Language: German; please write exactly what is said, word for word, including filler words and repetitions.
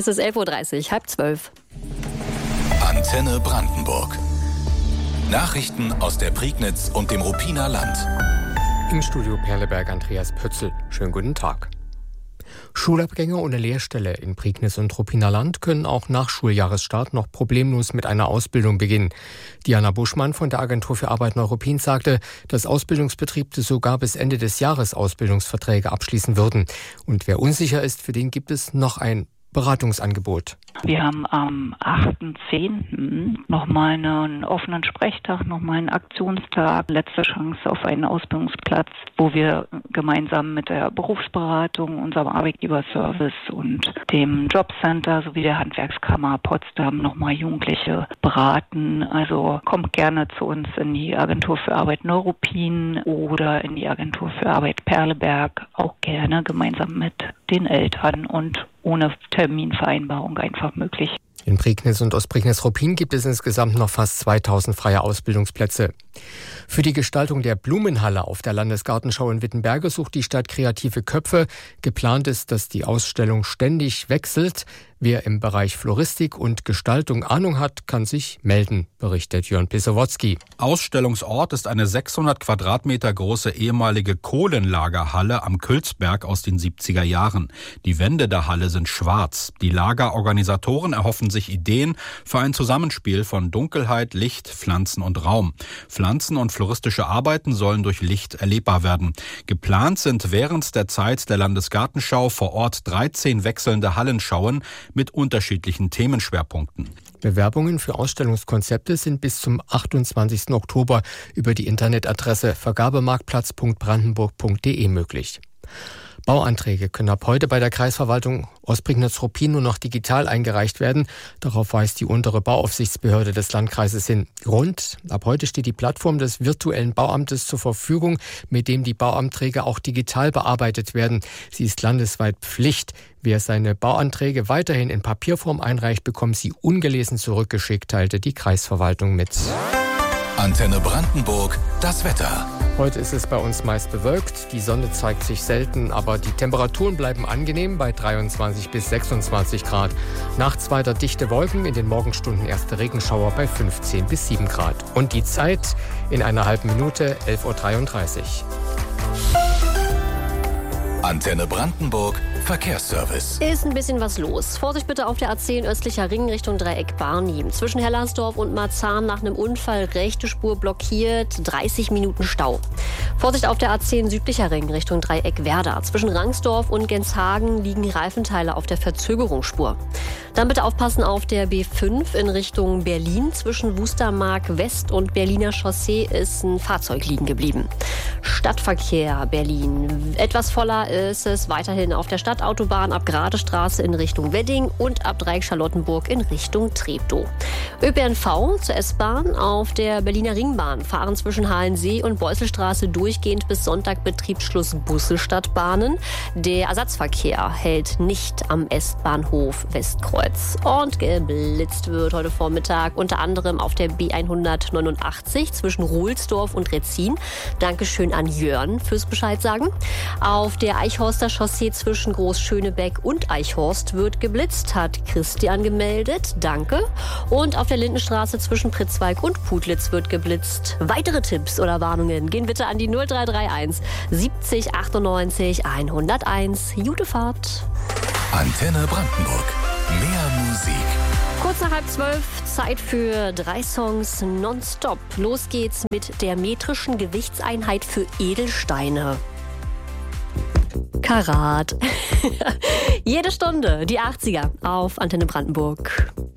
Es ist elf Uhr dreißig, halb zwölf. Antenne Brandenburg. Nachrichten aus der Prignitz und dem Ruppiner Land. Im Studio Perleberg Andreas Pötzl. Schönen guten Tag. Schulabgänger ohne Lehrstelle in Prignitz und Ruppiner Land können auch nach Schuljahresstart noch problemlos mit einer Ausbildung beginnen. Diana Buschmann von der Agentur für Arbeit Neuruppin sagte, dass Ausbildungsbetriebe sogar bis Ende des Jahres Ausbildungsverträge abschließen würden. Und wer unsicher ist, für den gibt es noch ein Beratungsangebot. Wir haben am achten zehnten nochmal einen offenen Sprechtag, nochmal einen Aktionstag, letzte Chance auf einen Ausbildungsplatz, wo wir gemeinsam mit der Berufsberatung, unserem Arbeitgeberservice und dem Jobcenter sowie der Handwerkskammer Potsdam nochmal Jugendliche beraten. Also kommt gerne zu uns in die Agentur für Arbeit Neuruppin oder in die Agentur für Arbeit Perleberg, auch gerne gemeinsam mit den Eltern und ohne Terminvereinbarung einfach möglich. In Prignitz und Ostprignitz-Ruppin gibt es insgesamt noch fast zweitausend freie Ausbildungsplätze. Für die Gestaltung der Blumenhalle auf der Landesgartenschau in Wittenberge sucht die Stadt kreative Köpfe. Geplant ist, dass die Ausstellung ständig wechselt. Wer im Bereich Floristik und Gestaltung Ahnung hat, kann sich melden, berichtet Jörn Pisowotzki. Ausstellungsort ist eine sechshundert Quadratmeter große ehemalige Kohlenlagerhalle am Külsberg aus den siebziger Jahren. Die Wände der Halle sind schwarz. Die Lagerorganisatoren erhoffen sich Ideen für ein Zusammenspiel von Dunkelheit, Licht, Pflanzen und Raum. Pflanzen und floristische Arbeiten sollen durch Licht erlebbar werden. Geplant sind während der Zeit der Landesgartenschau vor Ort dreizehn wechselnde Hallenschauen mit unterschiedlichen Themenschwerpunkten. Bewerbungen für Ausstellungskonzepte sind bis zum achtundzwanzigsten Oktober über die Internetadresse vergabemarktplatz punkt brandenburg punkt de möglich. Bauanträge können ab heute bei der Kreisverwaltung Ostprignitz-Ruppin nur noch digital eingereicht werden. Darauf weist die untere Bauaufsichtsbehörde des Landkreises hin. Grund: Ab heute steht die Plattform des virtuellen Bauamtes zur Verfügung, mit dem die Bauanträge auch digital bearbeitet werden. Sie ist landesweit Pflicht. Wer seine Bauanträge weiterhin in Papierform einreicht, bekommt sie ungelesen zurückgeschickt, teilte die Kreisverwaltung mit. Antenne Brandenburg, das Wetter. Heute ist es bei uns meist bewölkt, die Sonne zeigt sich selten, aber die Temperaturen bleiben angenehm bei dreiundzwanzig bis sechsundzwanzig Grad. Nachts weiter dichte Wolken, in den Morgenstunden erste Regenschauer bei fünfzehn bis sieben Grad. Und die Zeit in einer halben Minute, elf Uhr dreiunddreißig. Antenne Brandenburg, Verkehrsservice. Ist ein bisschen was los. Vorsicht bitte auf der A zehn östlicher Ring Richtung Dreieck Barnim. Zwischen Hellersdorf und Marzahn nach einem Unfall rechte Spur blockiert, dreißig Minuten Stau. Vorsicht auf der A zehn südlicher Ring Richtung Dreieck Werder. Zwischen Rangsdorf und Genshagen liegen Reifenteile auf der Verzögerungsspur. Dann bitte aufpassen auf der B fünf in Richtung Berlin. Zwischen Wustermark West und Berliner Chaussee ist ein Fahrzeug liegen geblieben. Stadtverkehr Berlin. Etwas voller ist es weiterhin auf der Stadtautobahn ab Gradestraße in Richtung Wedding und ab Dreieck Charlottenburg in Richtung Treptow. Ö P N V zur S-Bahn auf der Berliner Ringbahn fahren zwischen Halensee und Beusselstraße durchgehend bis Sonntag Betriebsschluss Busse statt Bahnen. Der Ersatzverkehr hält nicht am S-Bahnhof Westkreuz. Und geblitzt wird heute Vormittag unter anderem auf der B hundertneunundachtzig zwischen Ruhlsdorf und Retzin. Dankeschön an Jörn fürs Bescheid sagen. Auf der Eichhorster Chaussee zwischen Großschönebeck und Eichhorst wird geblitzt, hat Christian gemeldet. Danke. Und auf der Lindenstraße zwischen Pritzwalk und Putlitz wird geblitzt. Weitere Tipps oder Warnungen gehen bitte an die null drei drei eins siebzig achtundneunzig hunderteins. Gute Fahrt. Antenne Brandenburg. Mehr Musik. Kurz nach halb zwölf, Zeit für drei Songs nonstop. Los geht's mit der metrischen Gewichtseinheit für Edelsteine. Karat. Jede Stunde die achtziger auf Antenne Brandenburg.